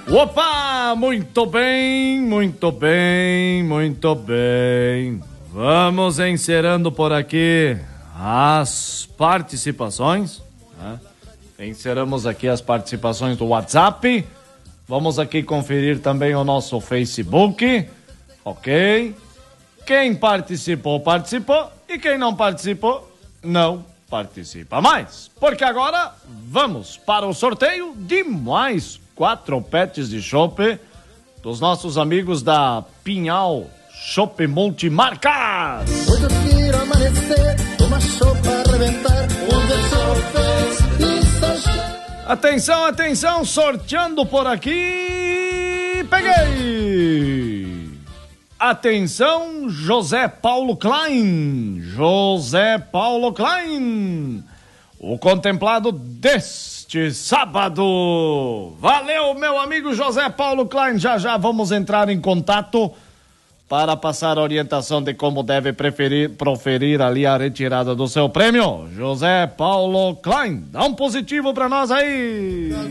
Opa, muito bem, muito bem, muito bem. Vamos encerrando por aqui as participações, né? Encerramos aqui as participações do WhatsApp. Vamos aqui conferir também o nosso Facebook, ok? Quem participou, participou, e quem não participou, não participa mais. Porque agora vamos para o sorteio de mais 4 pets de chopp dos nossos amigos da Pinhal Chopp Multimarcas. Hoje eu quero amanhecer, uma chopp a arrebentar, Atenção, atenção, sorteando por aqui, peguei! Atenção, José Paulo Klein, o contemplado deste sábado. Valeu, meu amigo José Paulo Klein, já vamos entrar em contato para passar a orientação de como deve proferir ali a retirada do seu prêmio. José Paulo Klein, dá um positivo para nós aí.